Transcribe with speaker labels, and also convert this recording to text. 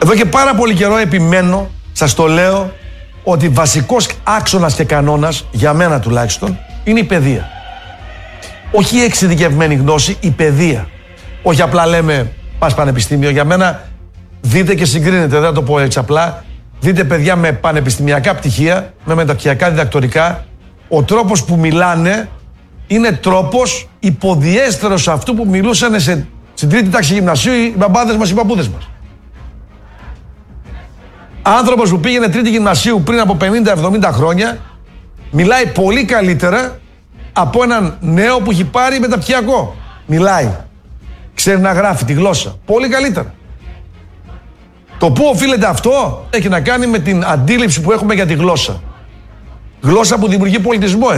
Speaker 1: Εδώ και πάρα πολύ καιρό επιμένω, σας το λέω, ότι βασικός άξονας και κανόνας, για μένα τουλάχιστον, είναι η παιδεία. Όχι η εξειδικευμένη γνώση, η παιδεία. Όχι απλά λέμε πας πανεπιστήμιο. Για μένα, δείτε και συγκρίνετε, δεν θα το πω έτσι απλά. Δείτε παιδιά με πανεπιστημιακά πτυχία, με μεταπτυχιακά διδακτορικά. Ο τρόπος που μιλάνε είναι τρόπος υποδιέστερος αυτού που μιλούσαν στην τρίτη τάξη γυμνασίου οι μπαμπάδες μας, οι παππούδες μας. Άνθρωπος που πήγαινε τρίτη γυμνασίου πριν από 50-70 χρόνια μιλάει πολύ καλύτερα από έναν νέο που έχει πάρει μεταπτυχιακό. Μιλάει. Ξέρει να γράφει τη γλώσσα. Πολύ καλύτερα. Το πού οφείλεται αυτό έχει να κάνει με την αντίληψη που έχουμε για τη γλώσσα. Γλώσσα που δημιουργεί πολιτισμό.